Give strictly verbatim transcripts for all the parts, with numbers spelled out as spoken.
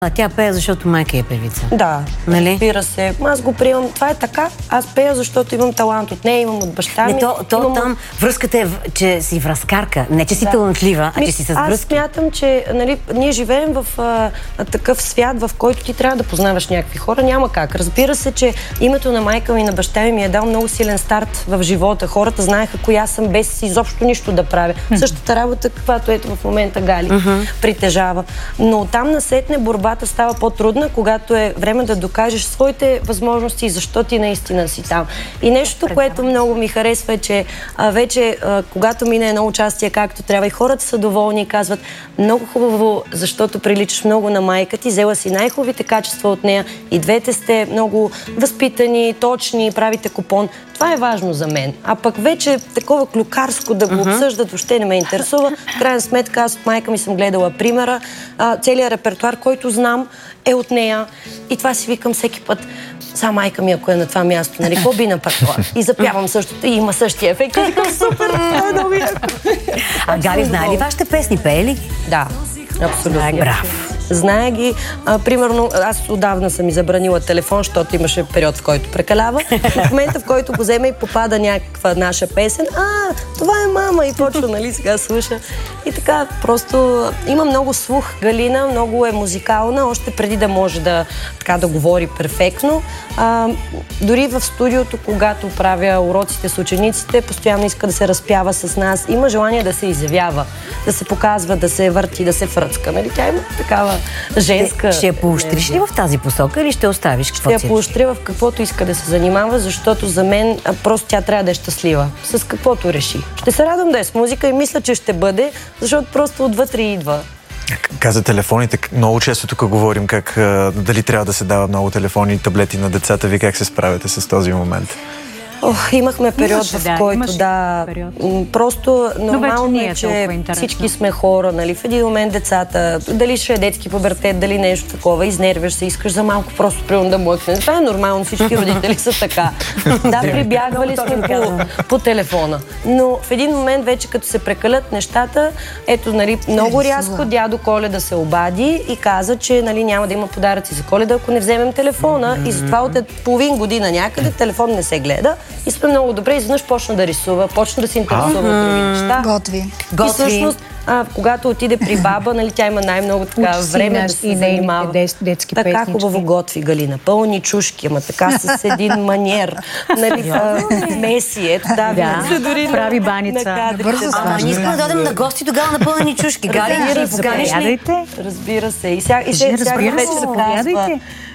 А тя пее, защото майка е певица. Да, нали? Разбира се. Аз го приемам. Това е така. Аз пея, защото имам талант от нея, имам от баща ми. Не, то, то имам... там връзката е, че си връзкарка. Не, че си да. талантлива, а Ми, че си с аз връзки. Аз смятам, че нали, ние живеем в а, такъв свят, в който ти трябва да познаваш някакви хора. Няма как. Разбира се, че името на майка ми и на баща ми ми е дал много силен старт в живота. Хората знаеха коя съм, без изобщо нищо да правя. Mm-hmm. Същата работа, каквато ето в момента Гали mm-hmm. притежава. Но там насетне борбата става по-трудна, когато е време да докажеш своите възможности и защо ти наистина си там. И нещо, което много ми харесва е, че а, вече а, когато мине едно участие както трябва и хората са доволни и казват много хубаво, защото приличаш много на майка ти, взела си най-хубавите качества от нея и двете сте много възпитани, точни, правите купон. Това е важно за мен. А пък вече такова клюкарско да го uh-huh. обсъждат въобще не ме интересува. В крайна сметка аз от майка ми съм гледала примера. А, целият репертуар, който знам, е от нея. И това си викам всеки път. Са майка ми, ако е на това място, нали, какво би направила? И запявам същото и има същия ефект. И викам, супер, това е много яко. А Гали, знае ли вашите песни? Пее ли? Да, абсолютно. Браво. Знае ги. А, примерно, аз отдавна съм ми забранила телефон, защото имаше период, в който прекалява. В момента, в който го вземе и попада някаква наша песен, а, това е мама и почва, нали, сега слуша. И така, просто има много слух Галина, много е музикална, още преди да може да, така, да говори перфектно. А, дори в студиото, когато правя уроците с учениците, постоянно иска да се разпява с нас. Има желание да се изявява, да се показва, да се върти, да се фръцка. Нали? Тя има такава женска... Ще я поощриш ли в тази посока или ще оставиш какво Ще я поощря в каквото иска да се занимава, защото за мен а, просто тя трябва да е щастлива. С каквото реши. Ще се радвам да е с музика и мисля, че ще бъде, защото просто отвътре идва. Каза телефоните. Много често тук говорим как дали трябва да се дава много телефони и таблети на децата. Ви как се справяте с този момент? Ох, имахме период, имаше, в да, който, да, период. Просто нормално е, че всички сме хора, нали, в един момент децата, дали ще е детски пубертет, дали нещо такова, изнервяш се, искаш за малко просто примерно да млъкне. Това е нормално, всички родители са така. Да, прибягвали сме по, по телефона. Но в един момент вече като се прекалят нещата, ето, нали, много рязко дядо Коледа се обади и каза, че, нали, няма да има подаръци за Коледа, ако не вземем телефона. И затова от половин година някъде телефон не се гледа. И сме много добре, изведнъж почна да рисува, почна да се интересува от други неща. Готви. И всъщност, а, когато отиде при баба, нали, тя има най-много така време да се занимава. Детски така песнички. Хубаво готви Галина. Пълни чушки, ама така с един маниер. Нали, Меси, ето да, да. Дори прави баница. Ама ние искаме да дойдем на гости тогава на пълни чушки. Гали, ще поканиш ли? Разбира се. И всяка вечер се казва.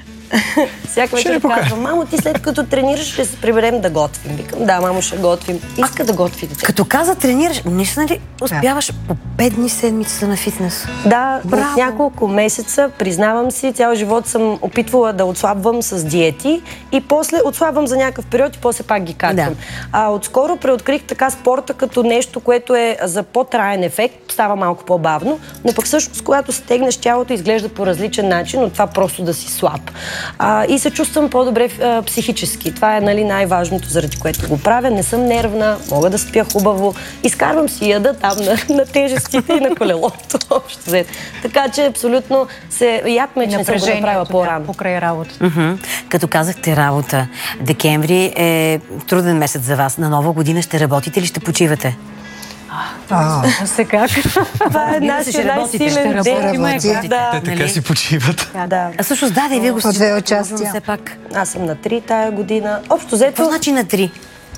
Всяка вечер казвам, мамо, ти след като тренираш, ще се приберем да готвим. Викам, да, мамо, ще готвим. Иска да готви дете. Като каза тренираш, наистина ли успяваш по пет дни седмицата на фитнес? Да, в няколко месеца, признавам си, цял живот съм опитвала да отслабвам с диети и после отслабвам за някакъв период и после пак ги качвам. Да. А отскоро преоткрих така спорта като нещо, което е за по-траен ефект, става малко по-бавно, но пък всъщност, когато стегнеш тялото, изглежда по различен начин от това просто да си слаб. А, и се чувствам по-добре а, психически. Това е, нали, най-важното, заради което го правя. Не съм нервна, мога да спя хубаво. Изкарвам си яда там на, на тежестите и на колелото. Общо взето. Така че абсолютно се ядме, че не съм го направила по-рано. Да, покрай работата. Uh-huh. Като казахте работа, декември е труден месец за вас. На Нова година ще работите или ще почивате? А, се как? Това е нашия най-силен ден. Те така си почиват. Да. А също да, да, вие го две участия. Все пак. Аз съм на три тая година. Общо взето... Какво значи на три?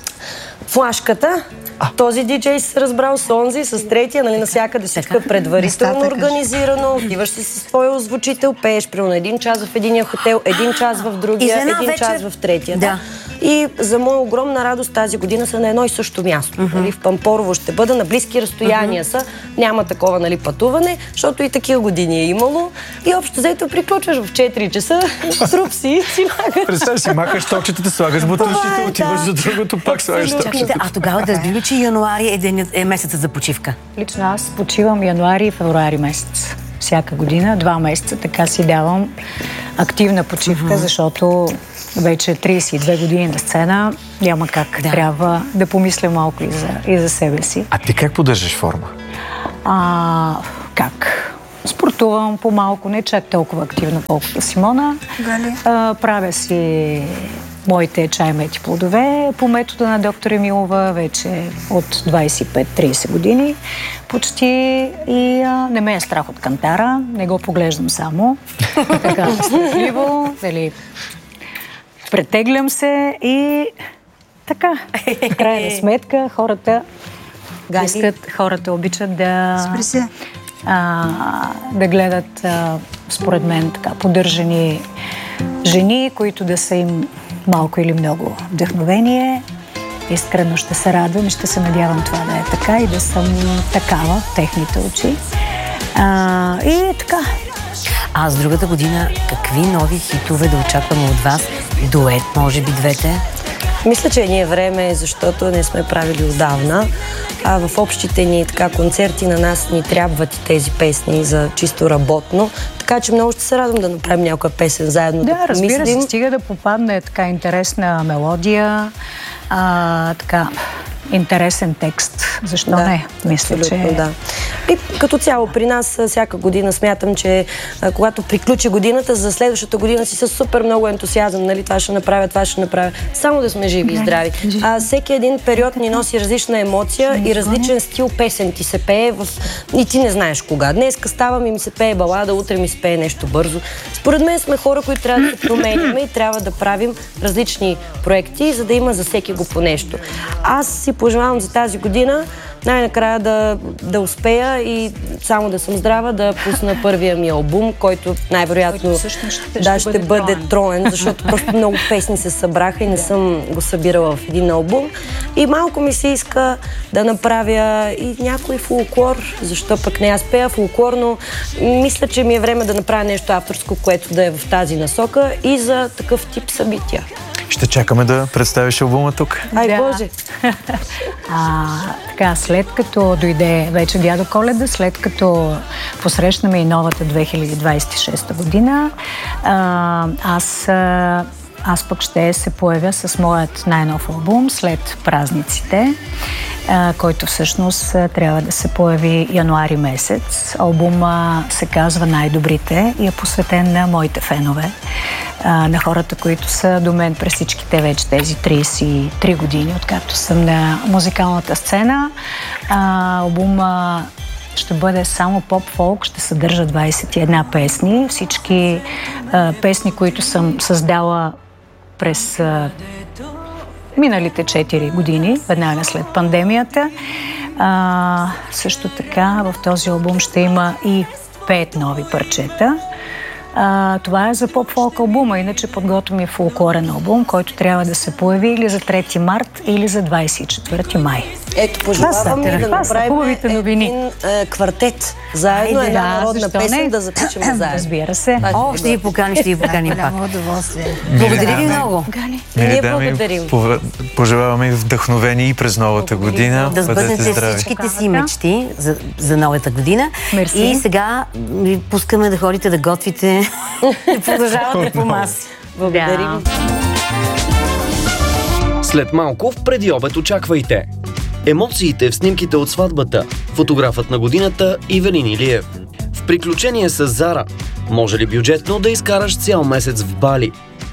Флашката. Този диджей се разбрал с онзи, с третия, нали, навсякъде всичко предварително организирано. Отиваш си с твоя озвучител, пееш примерно един час в единия хотел, един час в другия, един вечер... час в третия. Да. И за моя огромна радост тази година са на едно и също място. Uh-huh. Нали, в Пампорово ще бъда, на близки разстояния uh-huh. са. Няма такова, нали, пътуване, защото и такива години е имало. И общо взето приключваш в четири часа, труп си, си махаш. Представи си, махаш токчетата, слагаш бутушите, отиваш за другото, пак слагаш токчетата. А тогава да разбили, че януари е, ден, е месецът за почивка? Лично аз почивам януари и февруари месец. Всяка година, два месеца, така си давам активна почивка, uh-huh. защото вече трийсет и две години на сцена, няма как. Да. Трябва да помисля малко и за, и за себе си. А ти как поддържаш форма? А, как? спортувам по-малко, не чак толкова активно, колкото Симона. А, правя си моите чай, мети, плодове по метода на доктор Емилова вече от двайсет и пет трийсет години почти и а, не ме е страх от кантара, не го поглеждам само така страхливо, дали претеглям се и така, в крайна сметка хората Гали. искат, хората обичат да а, да гледат а, според мен така поддържани жени, които да са им малко или много вдъхновение. Искрено ще се радвам и ще се надявам това да е така и да съм такава в техните очи. А, и така. А с другата година какви нови хитове да очакваме от вас? Дует, може би двете? Мисля, че ни е време, защото не сме правили отдавна. А в общите ни така, концерти на нас ни трябват и тези песни за чисто работно. Така че много ще се радвам да направим някоя песен заедно. Да, да разбира помислим. се, стига да попадне така интересна мелодия, а, така интересен текст. Защо да, не? Мисля, абсолютно, че... да. И като цяло при нас всяка година смятам, че а, когато приключи годината, за следващата година си с супер много ентусиазъм, нали, това ще направя, това ще направя. Само да сме живи и здрави. А всеки един период ни носи различна емоция и различен стил песен ти се пее в... и ти не знаеш кога. Днеска ставам и ми се пее балада, утре ми се пее нещо бързо. Според мен сме хора, които трябва да се променяме и трябва да правим различни проекти, за да има за всеки го по нещо. Аз си пожелавам за тази година най-накрая да, да успея и само да съм здрава, да пусна първия ми албум, който най-вероятно ще, ще да, ще бъде бъде троен, троен, защото просто много песни се събраха и не съм го събирала в един албум. И малко ми се иска да направя и някой фолклор, защо пък не аз пея фолклор, но мисля, че ми е време да направя нещо авторско, което да е в тази насока и за такъв тип събития. Ще чакаме да представиш албума тук. Ай, Да. Боже! А, така, след като дойде вече дядо Коледа, след като посрещнаме и новата две хиляди двайсет и шеста година, а, аз, а, аз пък ще се появя с моят най-нов албум след празниците, а, който всъщност а, трябва да се появи януари месец. Албума се казва Най-добрите и е посветен на моите фенове, а, на хората, които са до мен през всичките вече тези трийсет и три години, откакто съм на музикалната сцена. А, албума ще бъде само поп-фолк, ще съдържа двайсет и една песни. Всички а, песни, които съм създала през а, миналите четири години, веднага след пандемията. А, също така в този албум ще има и пет нови парчета. А, това е за поп-фолк албума, иначе подготвям и фолклорен албум, който трябва да се появи или за трети март, или за двайсет и четвърти май. Ето, пожелавам ли да това са направим хубавите новини. един е, квартет заедно, Айде, една да, народна защо песен не? да запишем заедно. Разбира се. О, ще ви поканим, ще ви поканим пак. Голямо удоволствие. Благодаря ви много. Ние дами, благодарим. пов- Пожелаваме и вдъхновение и през новата година. Да Бъдете сбъднете здрави. всичките си мечти за, за новата година. Мерси. И сега ви пускаме да ходите да готвите и продължавате по маси. Благодарим. След малко в преди обед очаквайте емоциите в снимките от сватбата, фотографът на годината Ивелин Илиев. В приключение с Зара, може ли бюджетно да изкараш цял месец в Бали?